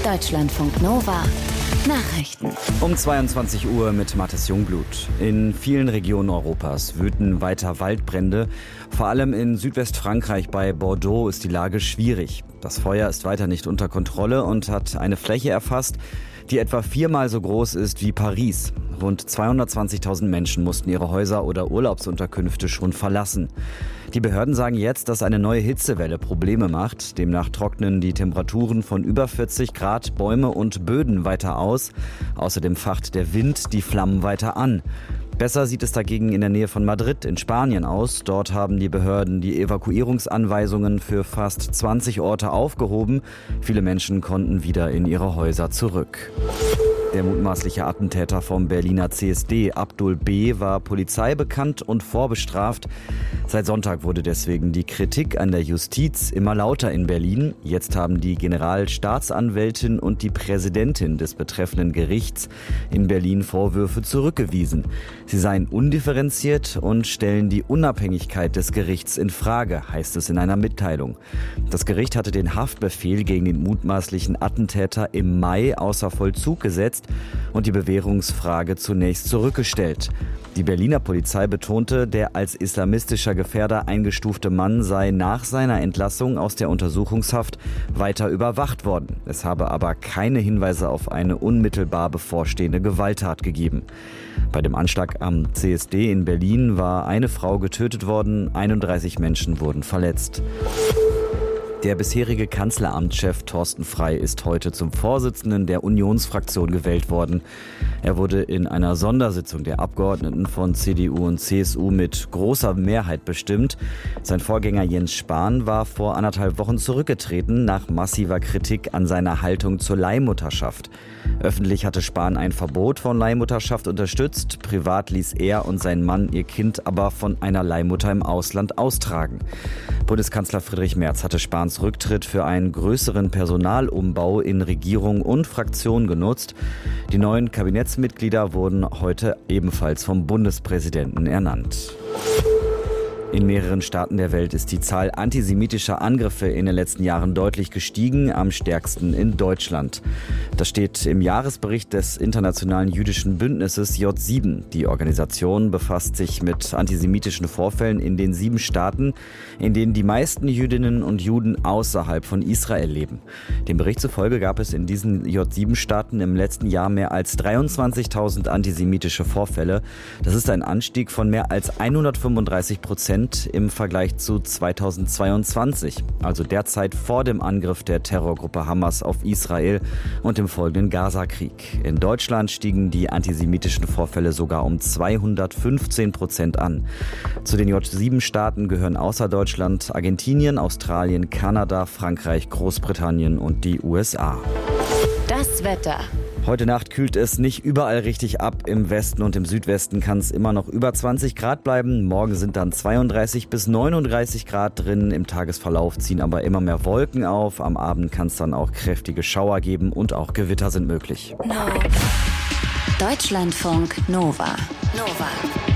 Deutschlandfunk Nova. Nachrichten. Um 22 Uhr mit Mathis Jungblut. In vielen Regionen Europas wüten weiter Waldbrände. Vor allem in Südwestfrankreich bei Bordeaux ist die Lage schwierig. Das Feuer ist weiter nicht unter Kontrolle und hat eine Fläche erfasst, die etwa 4-mal so groß ist wie Paris. Rund 220.000 Menschen mussten ihre Häuser oder Urlaubsunterkünfte schon verlassen. Die Behörden sagen jetzt, dass eine neue Hitzewelle Probleme macht. Demnach trocknen die Temperaturen von über 40 Grad Bäume und Böden weiter aus. Außerdem facht der Wind die Flammen weiter an. Besser sieht es dagegen in der Nähe von Madrid in Spanien aus. Dort haben die Behörden die Evakuierungsanweisungen für fast 20 Orte aufgehoben. Viele Menschen konnten wieder in ihre Häuser zurück. Der mutmaßliche Attentäter vom Berliner CSD, Abdul B., war polizeibekannt und vorbestraft. Seit Sonntag wurde deswegen die Kritik an der Justiz immer lauter in Berlin. Jetzt haben die Generalstaatsanwältin und die Präsidentin des betreffenden Gerichts in Berlin Vorwürfe zurückgewiesen. Sie seien undifferenziert und stellen die Unabhängigkeit des Gerichts in Frage, heißt es in einer Mitteilung. Das Gericht hatte den Haftbefehl gegen den mutmaßlichen Attentäter im Mai außer Vollzug gesetzt und die Bewährungsfrage zunächst zurückgestellt. Die Berliner Polizei betonte, der als islamistischer Gefährder eingestufte Mann sei nach seiner Entlassung aus der Untersuchungshaft weiter überwacht worden. Es habe aber keine Hinweise auf eine unmittelbar bevorstehende Gewalttat gegeben. Bei dem Anschlag am CSD in Berlin war eine Frau getötet worden, 31 Menschen wurden verletzt. Der bisherige Kanzleramtschef Thorsten Frey ist heute zum Vorsitzenden der Unionsfraktion gewählt worden. Er wurde in einer Sondersitzung der Abgeordneten von CDU und CSU mit großer Mehrheit bestimmt. Sein Vorgänger Jens Spahn war vor 1,5 Wochen zurückgetreten nach massiver Kritik an seiner Haltung zur Leihmutterschaft. Öffentlich hatte Spahn ein Verbot von Leihmutterschaft unterstützt. Privat ließ er und sein Mann ihr Kind aber von einer Leihmutter im Ausland austragen. Bundeskanzler Friedrich Merz hatte Spahns Rücktritt für einen größeren Personalumbau in Regierung und Fraktion genutzt. Die neuen Kabinettsmitglieder wurden heute ebenfalls vom Bundespräsidenten ernannt. In mehreren Staaten der Welt ist die Zahl antisemitischer Angriffe in den letzten Jahren deutlich gestiegen, am stärksten in Deutschland. Das steht im Jahresbericht des Internationalen Jüdischen Bündnisses J7. Die Organisation befasst sich mit antisemitischen Vorfällen in den 7 Staaten, in denen die meisten Jüdinnen und Juden außerhalb von Israel leben. Dem Bericht zufolge gab es in diesen J7-Staaten im letzten Jahr mehr als 23.000 antisemitische Vorfälle. Das ist ein Anstieg von mehr als 135% im Vergleich zu 2022, also der Zeit vor dem Angriff der Terrorgruppe Hamas auf Israel und dem folgenden Gaza-Krieg. In Deutschland stiegen die antisemitischen Vorfälle sogar um 215% an. Zu den J7-Staaten gehören außer Deutschland Argentinien, Australien, Kanada, Frankreich, Großbritannien und die USA. Das Wetter. Heute Nacht kühlt es nicht überall richtig ab. Im Westen und im Südwesten kann es immer noch über 20 Grad bleiben. Morgen sind dann 32 bis 39 Grad drin. Im Tagesverlauf ziehen aber immer mehr Wolken auf. Am Abend kann es dann auch kräftige Schauer geben und auch Gewitter sind möglich. Deutschlandfunk Nova.